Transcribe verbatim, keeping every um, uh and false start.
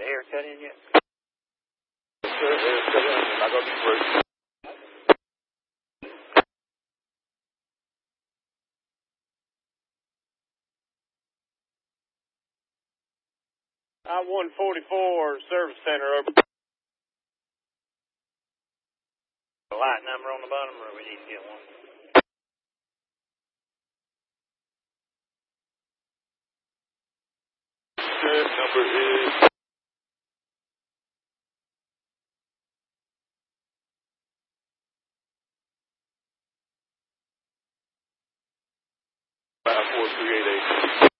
haircut in yet? Sir, haircut in. I'm not going to be first. I one forty-four service center over. A light number on the bottom, or we need to get one? Sir, number is five four three eight eight.